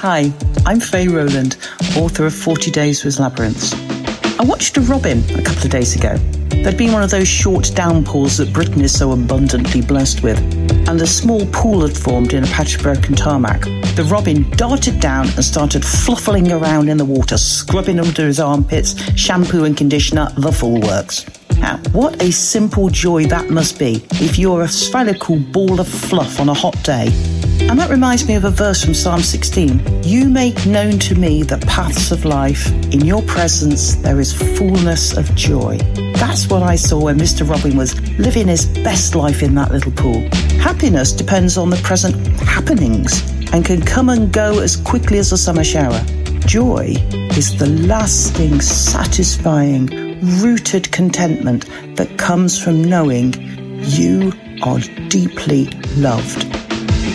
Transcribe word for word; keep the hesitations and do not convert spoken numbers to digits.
Hi, I'm Faye Rowland, author of forty days with Labyrinths. I watched a robin a couple of days ago. There'd been one of those short downpours that Britain is so abundantly blessed with, and a small pool had formed in a patch of broken tarmac. The robin darted down and started fluffling around in the water, scrubbing under his armpits, shampoo and conditioner, the full works. Now, what a simple joy that must be if you're a spherical ball of fluff on a hot day. And that reminds me of a verse from Psalm sixteen. You make known to me the paths of life. In your presence there is fullness of joy. That's what I saw when Mister Robin was living his best life in that little pool. Happiness depends on the present happenings and can come and go as quickly as a summer shower. Joy is the lasting, satisfying, rooted contentment that comes from knowing you are deeply loved.